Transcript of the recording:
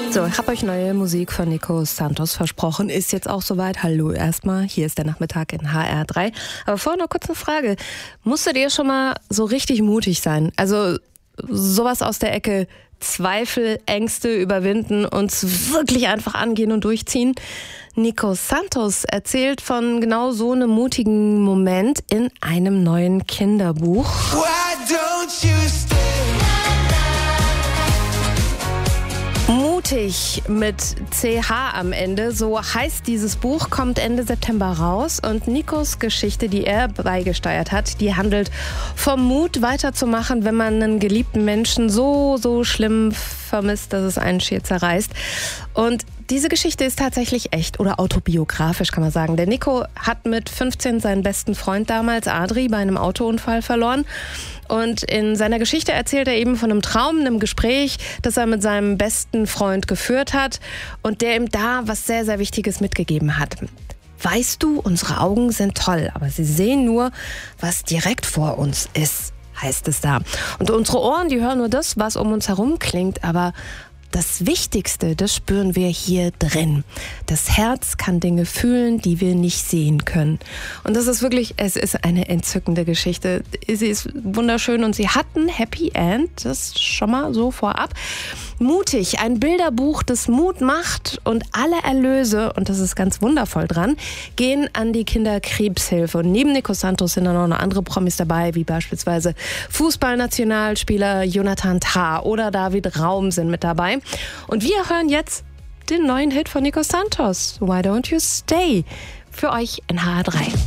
So, ich habe euch neue Musik von Nico Santos versprochen. Ist jetzt auch soweit. Hallo erstmal. Hier ist der Nachmittag in HR3. Aber vorher noch kurz eine Frage. Musstet ihr schon mal so richtig mutig sein? Also sowas aus der Ecke Zweifel, Ängste überwinden und wirklich einfach angehen und durchziehen? Nico Santos erzählt von genau so einem mutigen Moment in einem neuen Kinderbuch. Why don't you stay? Mutig mit CH am Ende, so heißt dieses Buch, kommt Ende September raus und Nikos Geschichte, die er beigesteuert hat, die handelt vom Mut weiterzumachen, wenn man einen geliebten Menschen so schlimm vermisst, dass es einen schier zerreißt. Und diese Geschichte ist tatsächlich echt oder autobiografisch, kann man sagen. Der Nico hat mit 15 seinen besten Freund damals, Adri, bei einem Autounfall verloren. Und in seiner Geschichte erzählt er eben von einem Traum, einem Gespräch, das er mit seinem besten Freund geführt hat und der ihm da was sehr, sehr Wichtiges mitgegeben hat. Weißt du, unsere Augen sind toll, aber sie sehen nur, was direkt vor uns ist, heißt es da. Und unsere Ohren, die hören nur das, was um uns herum klingt, aber das Wichtigste, das spüren wir hier drin. Das Herz kann Dinge fühlen, die wir nicht sehen können. Und das ist wirklich, es ist eine entzückende Geschichte. Sie ist wunderschön und sie hat ein Happy End, das schon mal so vorab. Mutig, ein Bilderbuch, das Mut macht und alle Erlöse, und das ist ganz wundervoll dran, gehen an die Kinderkrebshilfe. Und neben Nico Santos sind dann noch andere Promis dabei, wie beispielsweise Fußballnationalspieler Jonathan Tah oder David Raum sind mit dabei. Und wir hören jetzt den neuen Hit von Nico Santos, Why Don't You Stay, für euch in HR3.